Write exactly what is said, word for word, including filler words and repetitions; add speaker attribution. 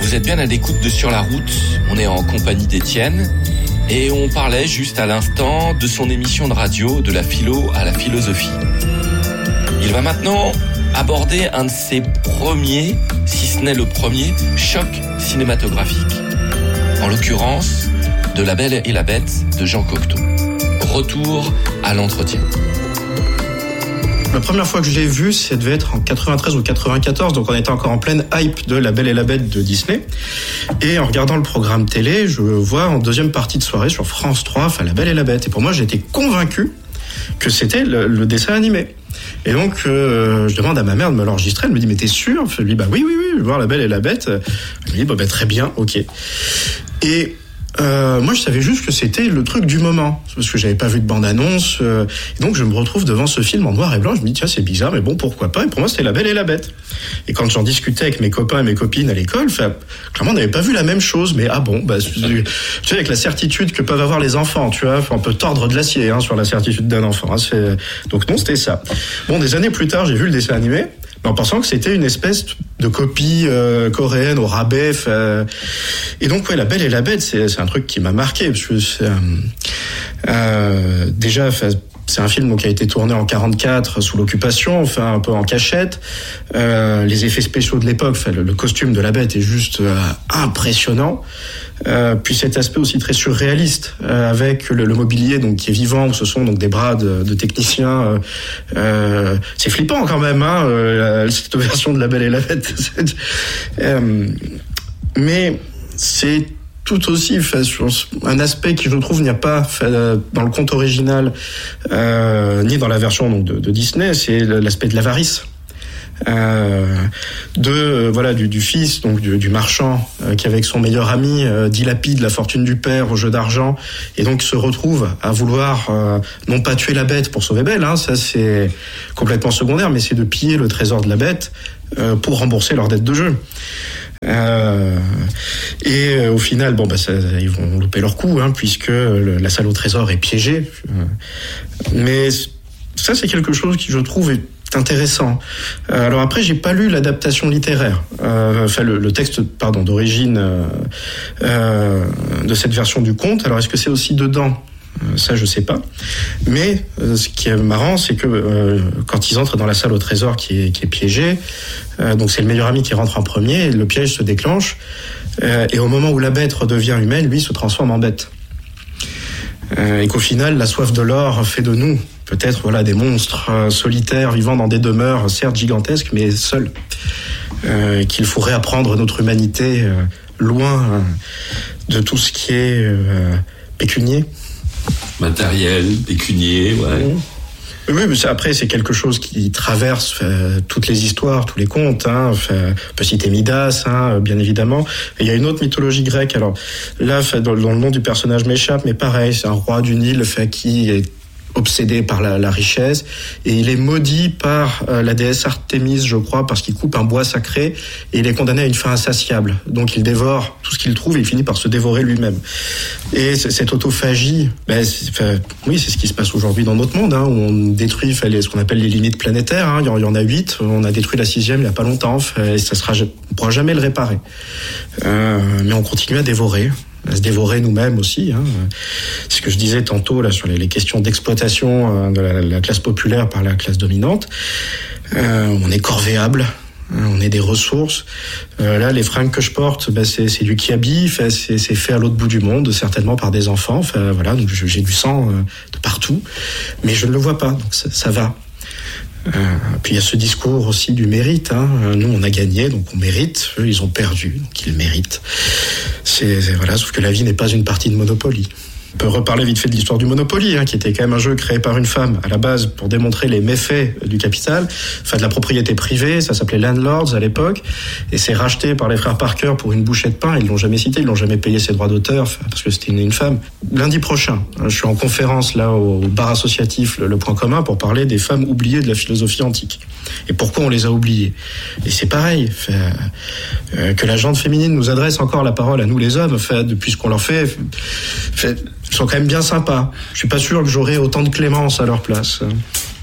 Speaker 1: Vous êtes bien à l'écoute de Sur la route, on est en compagnie d'Étienne et on parlait juste à l'instant de son émission de radio de la philo à la philosophie. Il va maintenant aborder un de ses premiers, si ce n'est le premier, chocs cinématographiques. En l'occurrence, de La Belle et la Bête de Jean Cocteau. Retour à l'entretien.
Speaker 2: La première fois que je l'ai vu, ça devait être en quatre-vingt-treize ou quatre-vingt-quatorze, donc on était encore en pleine hype de La Belle et la Bête de Disney. Et en regardant le programme télé, je vois en deuxième partie de soirée sur France trois, enfin La Belle et la Bête. Et pour moi, j'étais convaincu que c'était le, le dessin animé. Et donc, euh, je demande à ma mère de me l'enregistrer. Elle me dit, mais t'es sûr? Je lui dis, bah oui, oui, oui, je vais voir La Belle et la Bête. Elle me dit, bah, bah très bien, ok. Et Euh, moi, je savais juste que c'était le truc du moment, parce que j'avais pas vu de bande-annonce. Euh, et donc, je me retrouve devant ce film en noir et blanc. Je me dis, tiens, c'est bizarre, mais bon, pourquoi pas? Et pour moi, c'était La Belle et la Bête. Et quand j'en discutais avec mes copains et mes copines à l'école, enfin, clairement, on n'avait pas vu la même chose. Mais ah bon, bah, tu sais, avec la certitude que peuvent avoir les enfants, tu vois, on peut tordre de l'acier hein, sur la certitude d'un enfant. Hein, c'est... Donc non, c'était ça. Bon, des années plus tard, j'ai vu le dessin animé, en pensant que c'était une espèce de copie euh, coréenne au rabais. Euh, et donc, ouais, La Belle et la Bête, c'est, c'est un truc qui m'a marqué, parce que c'est, euh, euh, déjà, c'est un film donc, qui a été tourné en quarante-quatre sous l'occupation, enfin un peu en cachette. Euh, les effets spéciaux de l'époque, enfin, le, le costume de la Bête est juste euh, impressionnant. Euh, puis cet aspect aussi très surréaliste euh, avec le, le mobilier donc qui est vivant, où ce sont donc des bras de, de techniciens. Euh, euh, c'est flippant quand même, hein, euh, cette version de La Belle et la Bête. euh, mais c'est tout aussi un aspect qui, je trouve, n'y a pas dans le conte original euh, ni dans la version donc, de, de Disney, c'est l'aspect de l'avarice. Euh, de euh, voilà du, du fils donc du, du marchand euh, qui avec son meilleur ami euh, dilapide la fortune du père au jeu d'argent et donc se retrouve à vouloir euh, non pas tuer la bête pour sauver Belle, hein, ça c'est complètement secondaire, mais c'est de piller le trésor de la bête euh, pour rembourser leur dette de jeu. Euh, et euh, au final, bon bah ça, ils vont louper leur coup, hein, puisque le, la salle au trésor est piégée. Euh, mais ça c'est quelque chose qui je trouve est intéressant. Euh, alors après, j'ai pas lu l'adaptation littéraire, euh, enfin le, le texte, pardon, d'origine euh, euh, de cette version du conte. Alors est-ce que c'est aussi dedans ? Euh, ça, je sais pas. Mais euh, ce qui est marrant, c'est que euh, quand ils entrent dans la salle au trésor qui est, qui est piégée, euh, donc c'est le meilleur ami qui rentre en premier, et le piège se déclenche, euh, et au moment où la bête redevient humaine, lui se transforme en bête. Euh, et qu'au final, la soif de l'or fait de nous peut-être voilà des monstres euh, solitaires vivant dans des demeures certes gigantesques mais seuls, euh, qu'il faut réapprendre notre humanité euh, loin euh, de tout ce qui est euh, pécunier,
Speaker 3: matériel, pécunier, ouais. Mmh.
Speaker 2: Oui, mais ça, après, c'est quelque chose qui traverse euh, toutes les histoires, tous les contes. Hein, on peut citer Midas, hein, bien évidemment. Et il y a une autre mythologie grecque. Alors là, dans, dans le nom du personnage m'échappe, mais pareil, c'est un roi du Nil fait, qui est obsédé par la, la richesse, et il est maudit par euh, la déesse Artémis, je crois, parce qu'il coupe un bois sacré, et il est condamné à une faim insatiable. Donc il dévore tout ce qu'il trouve, et il finit par se dévorer lui-même. Et cette autophagie, ben, c'est, enfin, oui, c'est ce qui se passe aujourd'hui dans notre monde, hein, où on détruit enfin, les, ce qu'on appelle les limites planétaires. Hein, il y en a huit, on a détruit la sixième il n'y a pas longtemps, enfin, et ça sera, on ne pourra jamais le réparer. Euh, mais on continue à dévorer. À se dévorer nous-mêmes aussi. Hein. C'est ce que je disais tantôt là sur les, les questions d'exploitation de la, la classe populaire par la classe dominante. Euh, on est corvéable, hein, on est des ressources. Euh, là, les fringues que je porte, ben, c'est, c'est du kiabi, fait, c'est, c'est fait à l'autre bout du monde, certainement par des enfants. Enfin, voilà, donc j'ai du sang euh, de partout, mais je ne le vois pas, donc ça, ça va. Euh, puis il y a ce discours aussi du mérite, hein. Nous on a gagné donc on mérite, eux ils ont perdu donc ils méritent. C'est, c'est voilà, sauf que la vie n'est pas une partie de Monopoly. On peut reparler vite fait de l'histoire du Monopoly, hein, qui était quand même un jeu créé par une femme à la base pour démontrer les méfaits du capital, enfin de la propriété privée, ça s'appelait Landlords à l'époque, et c'est racheté par les frères Parker pour une bouchée de pain, ils l'ont jamais cité, ils l'ont jamais payé ses droits d'auteur, parce que c'était une, une femme. Lundi prochain, je suis en conférence là au bar associatif Le, le Point Commun pour parler des femmes oubliées de la philosophie antique. Et pourquoi on les a oubliées. Et c'est pareil, fait, euh, que la gente féminine nous adresse encore la parole à nous les hommes, fait, depuis ce qu'on leur fait, fait, ils sont quand même bien sympas. Je suis pas sûr que j'aurais autant de clémence à leur place.